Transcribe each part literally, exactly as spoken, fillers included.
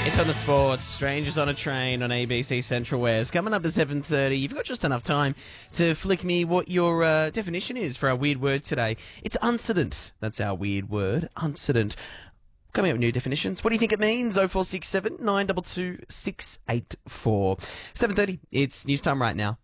It's on the sports. Strangers on a Train on A B C Central West. Coming up at seven thirty. You've got just enough time to flick me what your uh, definition is for our weird word today. It's uncident. That's our weird word. Uncident. Coming up with new definitions. What do you think it means? oh four six seven, nine two two, six eight four. seven thirty. It's news time right now.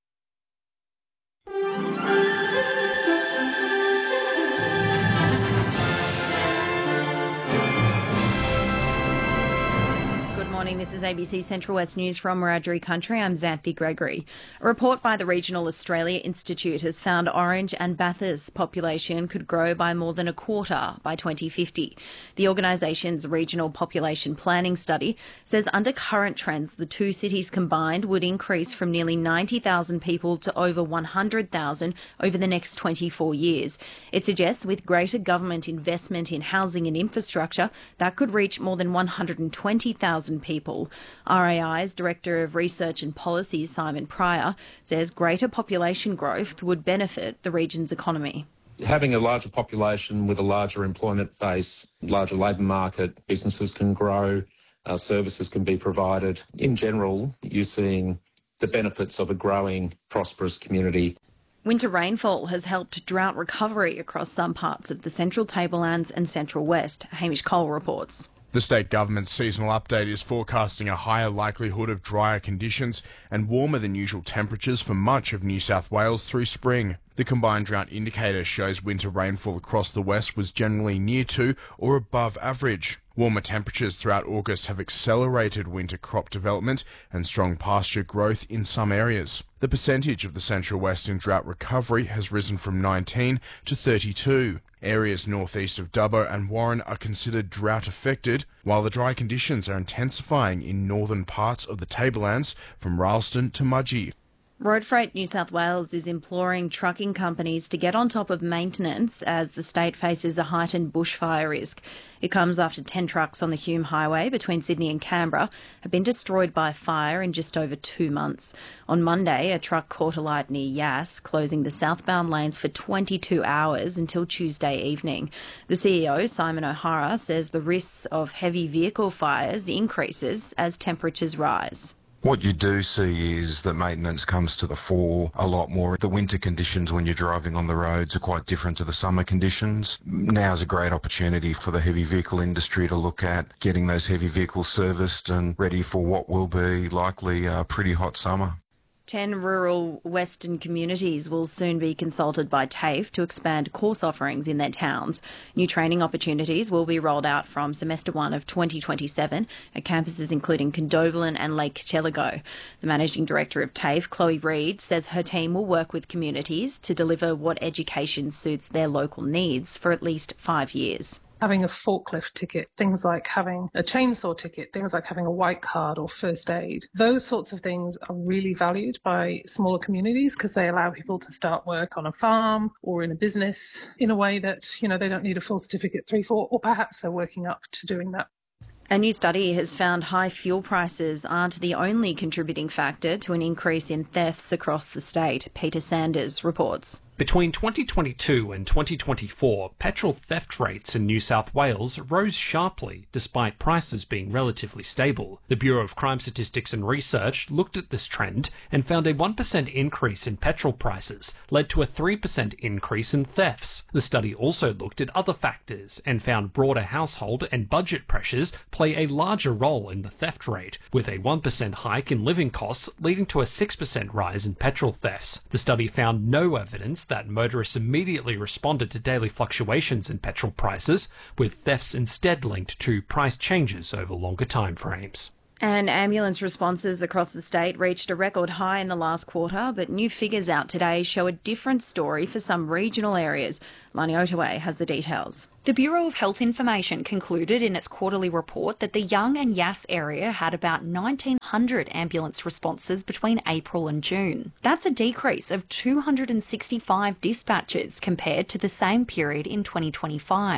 Morning. This is A B C Central West News from Wiradjuri Country. I'm Xanthi Gregory. A report by the Regional Australia Institute has found Orange and Bathurst population could grow by more than a quarter by twenty fifty. The organisation's regional population planning study says under current trends, the two cities combined would increase from nearly ninety thousand people to over one hundred thousand over the next twenty-four years. It suggests with greater government investment in housing and infrastructure, that could reach more than one hundred twenty thousand people. People. R A I's Director of Research and Policy, Simon Pryor, says greater population growth would benefit the region's economy. Having a larger population with a larger employment base, larger labour market, businesses can grow, uh, services can be provided. In general, you're seeing the benefits of a growing, prosperous community. Winter rainfall has helped drought recovery across some parts of the Central Tablelands and Central West. Hamish Cole reports. The state government's seasonal update is forecasting a higher likelihood of drier conditions and warmer than usual temperatures for much of New South Wales through spring. The combined drought indicator shows winter rainfall across the west was generally near to or above average. Warmer temperatures throughout August have accelerated winter crop development and strong pasture growth in some areas. The percentage of the Central West in drought recovery has risen from nineteen to thirty-two. Areas northeast of Dubbo and Warren are considered drought-affected, while the dry conditions are intensifying in northern parts of the Tablelands from Ralston to Mudgee. Road Freight New South Wales is imploring trucking companies to get on top of maintenance as the state faces a heightened bushfire risk. It comes after ten trucks on the Hume Highway between Sydney and Canberra have been destroyed by fire in just over two months. On Monday, a truck caught alight near Yass, closing the southbound lanes for twenty-two hours until Tuesday evening. The C E O, Simon O'Hara, says the risks of heavy vehicle fires increases as temperatures rise. What you do see is that maintenance comes to the fore a lot more. The winter conditions when you're driving on the roads are quite different to the summer conditions. Now's a great opportunity for the heavy vehicle industry to look at getting those heavy vehicles serviced and ready for what will be likely a pretty hot summer. Ten rural western communities will soon be consulted by TAFE to expand course offerings in their towns. New training opportunities will be rolled out from semester one of twenty twenty-seven at campuses including Condobolin and Lake Telligo. The Managing Director of TAFE, Chloe Reid, says her team will work with communities to deliver what education suits their local needs for at least five years. Having a forklift ticket, things like having a chainsaw ticket, things like having a white card or first aid. Those sorts of things are really valued by smaller communities because they allow people to start work on a farm or in a business in a way that, you know, they don't need a full certificate three, four, or perhaps they're working up to doing that. A new study has found high fuel prices aren't the only contributing factor to an increase in thefts across the state. Peter Sanders reports. Between twenty twenty-two and twenty twenty-four, petrol theft rates in New South Wales rose sharply despite prices being relatively stable. The Bureau of Crime Statistics and Research looked at this trend and found a one percent increase in petrol prices led to a three percent increase in thefts. The study also looked at other factors and found broader household and budget pressures play a larger role in the theft rate, with a one percent hike in living costs leading to a six percent rise in petrol thefts. The study found no evidence that motorists immediately responded to daily fluctuations in petrol prices, with thefts instead linked to price changes over longer timeframes. And ambulance responses across the state reached a record high in the last quarter, but new figures out today show a different story for some regional areas. Lani Otaway has the details. The Bureau of Health Information concluded in its quarterly report that the Young and Yass area had about nineteen hundred ambulance responses between April and June. That's a decrease of two hundred sixty-five dispatches compared to the same period in twenty twenty-five.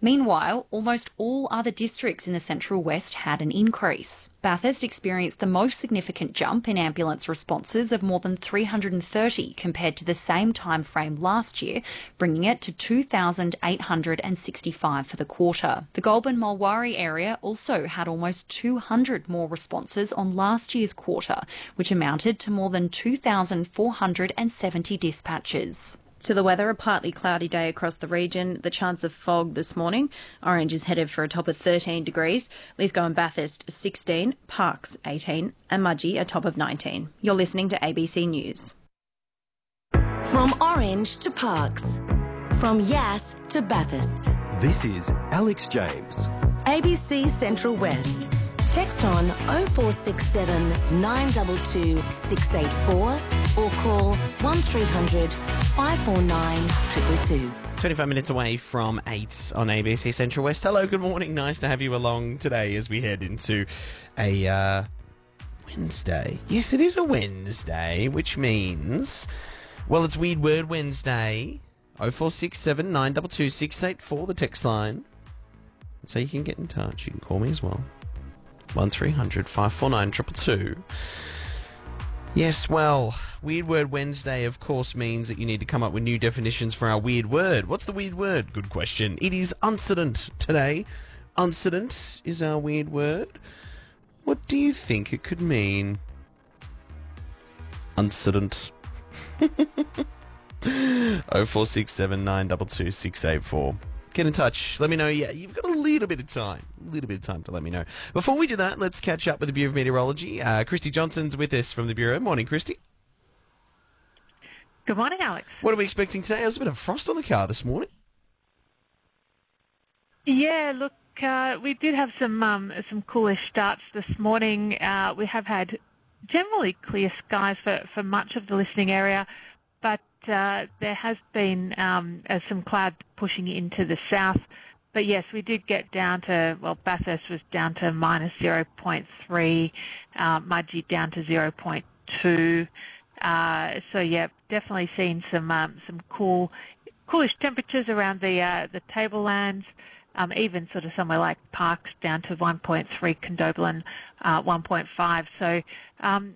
Meanwhile, almost all other districts in the Central West had an increase. Bathurst experienced the most significant jump in ambulance responses of more than three hundred thirty compared to the same time frame last year, bringing it to two thousand eight hundred sixty-five for the quarter. The Goulburn-Mulwaree area also had almost two hundred more responses on last year's quarter, which amounted to more than two thousand four hundred seventy dispatches. To the weather, a partly cloudy day across the region. The chance of fog this morning. Orange is headed for a top of thirteen degrees. Lithgow and Bathurst sixteen, Parkes eighteen, and Mudgee a top of nineteen. You're listening to A B C News. From Orange to Parkes. From Yass to Bathurst. This is Alex James. A B C Central West. Text on oh four six seven, nine two two, six eight four or call one three hundred, five four nine, two two two. twenty-five minutes away from eight on A B C Central West. Hello, good morning. Nice to have you along today as we head into a uh, Wednesday. Yes, it is a Wednesday, which means, well, it's Weird Word Wednesday. oh four six seven, nine two two, six eight four, the text line. So you can get in touch. You can call me as well. one three hundred, five four nine, two two two. Yes, well, Weird Word Wednesday, of course, means that you need to come up with new definitions for our weird word. What's the weird word? Good question. It is uncident today. Uncident is our weird word. What do you think it could mean? Uncident. oh four six seven, nine two two, six eight four. Get in touch. Let me know. Yeah, you've got a little bit of time. A little bit of time to let me know. Before we do that, let's catch up with the Bureau of Meteorology. Uh, Christy Johnson's with us from the Bureau. Morning, Christy. Good morning, Alex. What are we expecting today? There's a bit of frost on the car this morning. Yeah, look, uh, we did have some um, some coolish starts this morning. Uh, we have had generally clear skies for, for much of the listening area, but uh, there has been um, uh, some cloud pushing into the south. But yes, we did get down to, well, Bathurst was down to minus zero point three, uh, Mudgee down to zero point two. Uh, so yeah, definitely seen some um, some cool, coolish temperatures around the uh, the tablelands. Um, even sort of somewhere like Parkes down to one point three, Condobolin uh, one point five. So um,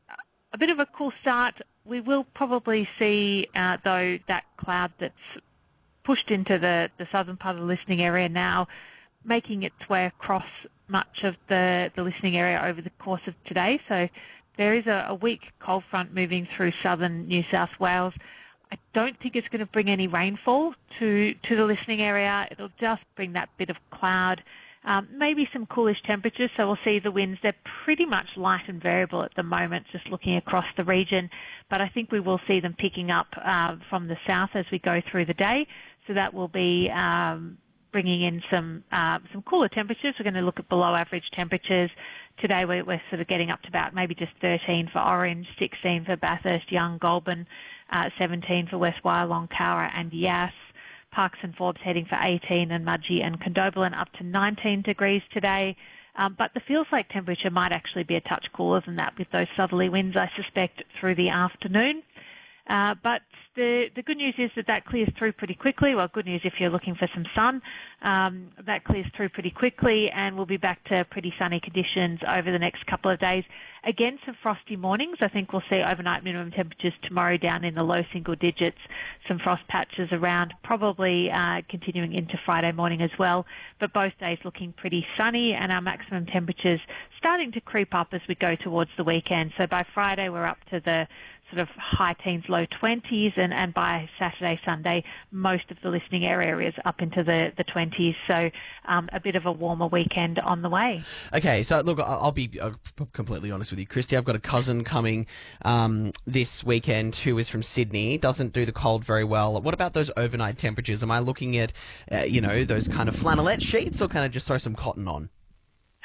a bit of a cool start. We will probably see, uh, though, that cloud that's pushed into the, the southern part of the listening area now, making its way across much of the, the listening area over the course of today. So there is a, a weak cold front moving through southern New South Wales. I don't think it's going to bring any rainfall to, to the listening area. It'll just bring that bit of cloud, um, maybe some coolish temperatures. So we'll see the winds. They're pretty much light and variable at the moment, just looking across the region. But I think we will see them picking up uh, from the south as we go through the day. So that will be um, bringing in some uh, some cooler temperatures. We're going to look at below average temperatures. Today we're, we're sort of getting up to about maybe just thirteen for Orange, sixteen for Bathurst, Young, Goulburn, uh, seventeen for West Wyalong, Cowra and Yass. Parkes and Forbes heading for eighteen, and Mudgee and Condobolin up to nineteen degrees today. Um, but the feels like temperature might actually be a touch cooler than that with those southerly winds, I suspect, through the afternoon. Uh, but the, the good news is that that clears through pretty quickly. Well, good news if you're looking for some sun. Um, that clears through pretty quickly, and we'll be back to pretty sunny conditions over the next couple of days. Again, some frosty mornings. I think we'll see overnight minimum temperatures tomorrow down in the low single digits, some frost patches around, probably uh, continuing into Friday morning as well. But both days looking pretty sunny, and our maximum temperatures starting to creep up as we go towards the weekend. So by Friday, we're up to the sort of high teens, low twenties, and, and by Saturday, Sunday, most of the listening area is up into the, the twenties. So um, a bit of a warmer weekend on the way. Okay, so look, I'll I'll be uh, completely honest with you, Christy. I've got a cousin coming um, this weekend who is from Sydney, doesn't do the cold very well. What about those overnight temperatures? Am I looking at, uh, you know, those kind of flannelette sheets, or can I just throw some cotton on?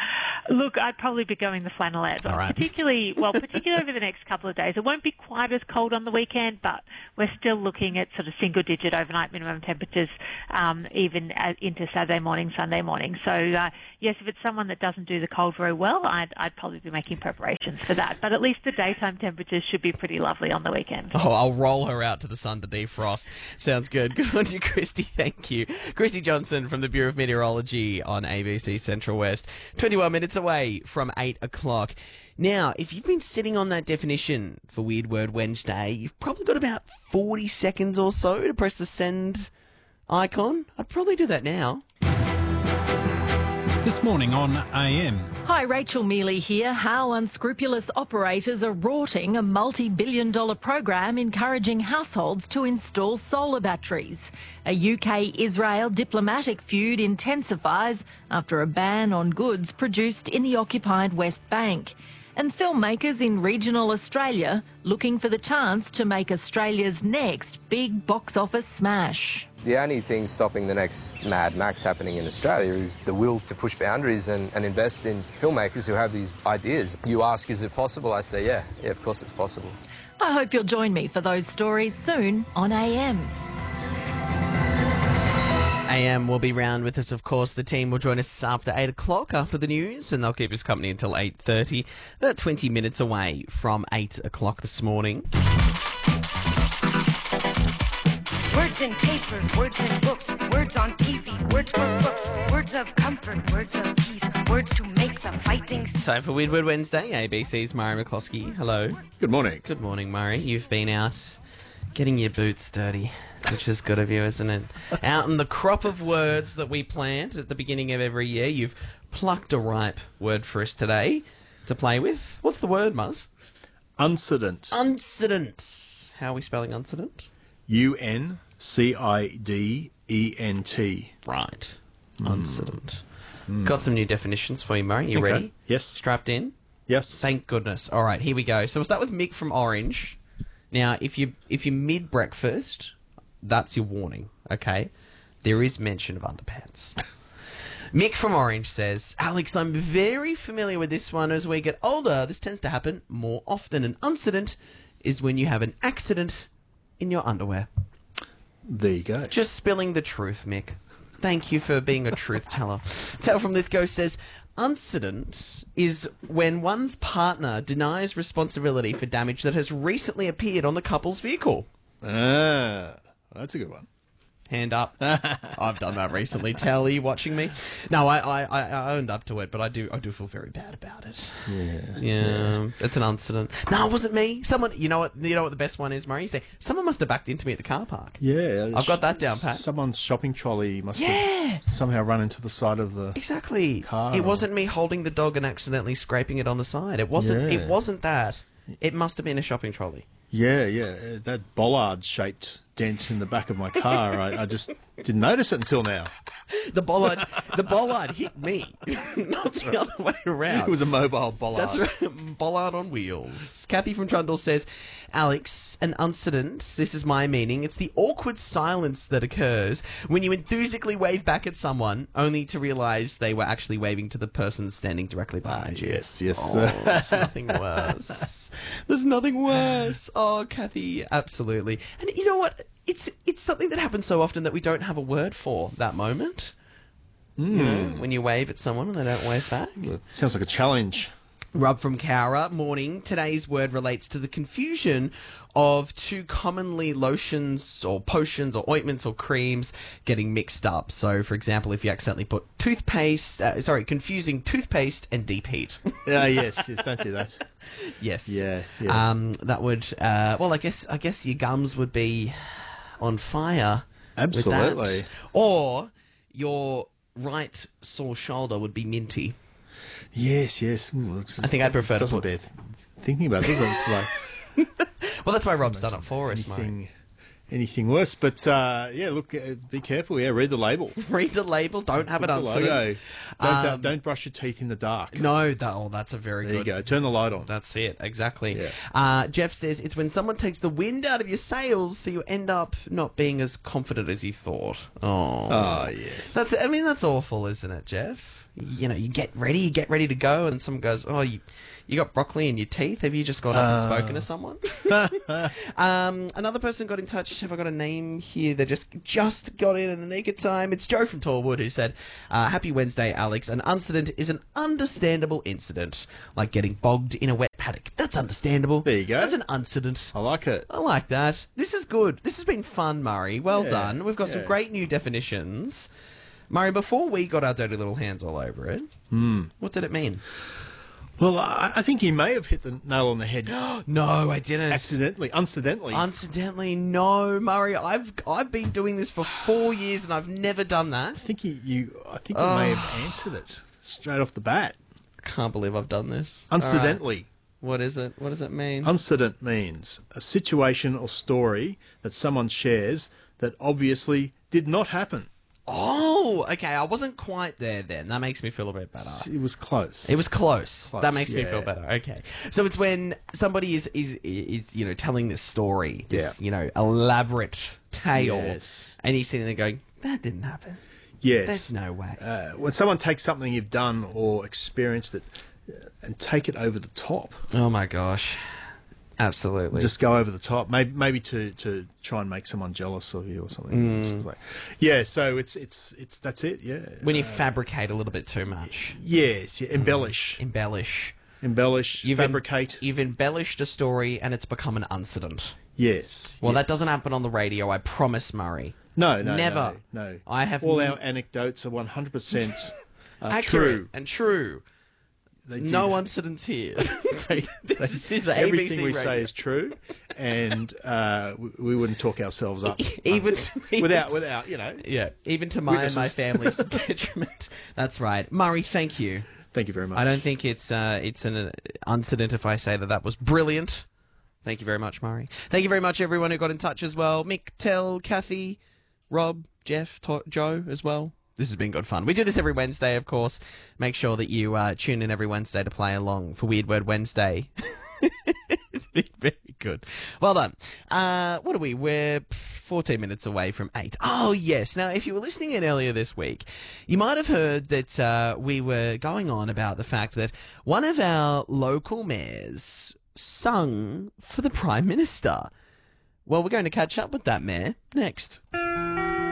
Look, I'd probably be going the flannelette, All right. particularly, well, particularly over the next couple of days. It won't be quite as cold on the weekend, but we're still looking at sort of single-digit overnight minimum temperatures, um, even uh, into Saturday morning, Sunday morning. So, uh, yes, if it's someone that doesn't do the cold very well, I'd, I'd probably be making preparations for that. But at least the daytime temperatures should be pretty lovely on the weekend. Oh, I'll roll her out to the sun to defrost. Sounds good. Good on you, Christy. Thank you. Christy Johnson from the Bureau of Meteorology on A B C Central West. twenty-one minutes away from eight o'clock. Now, if you've been sitting on that definition for Weird Word Wednesday, you've probably got about forty seconds or so to press the send icon. I'd probably do that now. This morning on A M. Hi, Rachel Mealy here. How unscrupulous operators are rorting a multi-billion dollar program encouraging households to install solar batteries. A U K-Israel diplomatic feud intensifies after a ban on goods produced in the occupied West Bank. And filmmakers in regional Australia looking for the chance to make Australia's next big box office smash. The only thing stopping the next Mad Max happening in Australia is the will to push boundaries and, and invest in filmmakers who have these ideas. You ask, is it possible? I say, yeah, yeah, of course it's possible. I hope you'll join me for those stories soon on A M. A M will be round with us, of course. The team will join us after eight o'clock after the news, and they'll keep us company until eight thirty, about twenty minutes away from eight o'clock this morning. Words in papers, words in books, words on T V, words for books, words of comfort, words of peace, words to make the fighting... Time for Weird Word Wednesday. A B C's Murray McCloskey. Hello. Good morning. Good morning, Murray. You've been out getting your boots dirty, which is good of you, isn't it? Out in the crop of words that we plant at the beginning of every year, you've plucked a ripe word for us today to play with. What's the word, Muzz? Uncident. Uncident. How are we spelling uncident? U N C I D E N T. Right. Uncident. Mm. Got some new definitions for you, Murray. You okay. ready? Yes. Strapped in? Yes. Thank goodness. All right, here we go. So we'll start with Mick from Orange. Now, if you if you're mid breakfast, that's your warning. Okay, there is mention of underpants. Mick from Orange says, Alex, I'm very familiar with this one. As we get older, this tends to happen more often. An uncident is when you have an accident in your underwear. There you go. Just spilling the truth, Mick. Thank you for being a truth teller. Tal from Lithgow says, uncident is when one's partner denies responsibility for damage that has recently appeared on the couple's vehicle. Ah, that's a good one. Hand up. I've done that recently. Tal, are you watching me? No, I, I, I owned up to it, but I do I do feel very bad about it. Yeah. Yeah. It's an incident. No, it wasn't me. Someone, you know what You know what the best one is, Murray? You say, someone must have backed into me at the car park. Yeah. I've got that down, Pat. Someone's shopping trolley must yeah. have somehow run into the side of the exactly. car. It wasn't me holding the dog and accidentally scraping it on the side. It wasn't. Yeah. It wasn't that. It must have been a shopping trolley. Yeah, yeah. That bollard-shaped dent in the back of my car, I, I just didn't notice it until now. The bollard, the bollard hit me, not the other way around. It was a mobile bollard. That's right, bollard on wheels. Kathy from Trundle says, Alex, an incident, this is my meaning, it's the awkward silence that occurs when you enthusiastically wave back at someone only to realise they were actually waving to the person standing directly behind ah, you. Yes, yes. Oh, there's nothing worse. There's nothing worse. Oh, Kathy, absolutely. And you know what? It's it's something that happens so often that we don't have a word for that moment. Mm. You know, when you wave at someone and they don't wave back. It sounds like a challenge. Rob from Cowra, morning. Today's word relates to the confusion of two commonly lotions or potions or ointments or creams getting mixed up. So, for example, if you accidentally put toothpaste, uh, sorry, confusing toothpaste and deep heat. Yeah, uh, yes, yes, don't do that. Yes. Yeah, yeah. Um, that would, uh, well, I guess, I guess your gums would be on fire. Absolutely. With that. Or your right sore shoulder would be minty. Yes, yes. Ooh, just, I think I'd prefer to doesn't put... bear th- thinking about it, does it? It's like... Well, that's why Rob's done it for us, mate. Anything worse, but uh, yeah, look, uh, be careful. Yeah, read the label. Read the label. Don't have it unsolved. Don't, um, uh, don't brush your teeth in the dark. No, that, oh, that's a very there good. There you go. Turn the light on. That's it. Exactly. Yeah. Uh, Jeff says it's when someone takes the wind out of your sails, so you end up not being as confident as you thought. Oh, oh yes. That's. I mean, that's awful, isn't it, Jeff? you know, you get ready, you get ready to go, and someone goes, "Oh, you, you got broccoli in your teeth? Have you just gone up and spoken to someone?" um, another person got in touch. Have I got a name here? They just just got in in the nick of time. It's Joe from Tallwood who said, uh, "Happy Wednesday, Alex. An incident is an understandable incident, like getting bogged in a wet paddock. That's understandable. There you go. That's an incident. I like it. I like that. This is good. This has been fun, Murray. Well Yeah, done. We've got some yeah. great new definitions." Murray, before we got our dirty little hands all over it, Hmm. what did it mean? Well, I, I think you may have hit the nail on the head. No, I didn't. Accidentally, incidentally. Incidentally, no, Murray. I've I've been doing this for four years and I've never done that. I think you, you I think you may have answered it straight off the bat. I can't believe I've done this. Incidentally. All right. What is it? What does it mean? Incident means a situation or story that someone shares that obviously did not happen. Oh, okay. I wasn't quite there then. That makes me feel a bit better. It was close. It was close. Close, That makes me yeah. feel better. Okay. So it's when somebody is is is you know telling this story, this Yeah. you know elaborate tale, Yes. and he's sitting there going, "That didn't happen. Yes. There's no way." Uh, when someone takes something you've done or experienced it uh, and take it over the top. Oh my gosh. Absolutely. Just go over the top, maybe maybe to, to try and make someone jealous of you or something. Mm. It's like, yeah, so it's it's it's that's it. Yeah, when you Uh, fabricate a little bit too much. yes, yeah, embellish, Mm. Embellish. embellish, You've em- fabricate. you've embellished a story and it's become an incident. Yes. Well, yes. that doesn't happen on the radio, I promise, Murray. No, no, Never. No, no. I have all n- our anecdotes are one hundred percent accurate true. and true. They did- No incidents here. This is A B C Everything we radio. say is true, and uh, we, we wouldn't talk ourselves up Even um, without without you know. Yeah, even to my and my Witnesses. family's detriment. That's right, Murray. Thank you. Thank you very much. I don't think it's uh, it's an uh, incident if I say that that was brilliant. Thank you very much, Murray. Thank you very much, everyone who got in touch as well. Mick, Tel, Kathy, Rob, Jeff, to- Joe as well. This has been good fun. We do this every Wednesday, of course. Make sure that you uh, tune in every Wednesday to play along for Weird Word Wednesday. It's been very good. Well done. Uh, what are we? We're fourteen minutes away from eight. Oh, yes. Now, if you were listening in earlier this week, you might have heard that uh, we were going on about the fact that one of our local mayors sung for the Prime Minister. Well, we're going to catch up with that mayor next.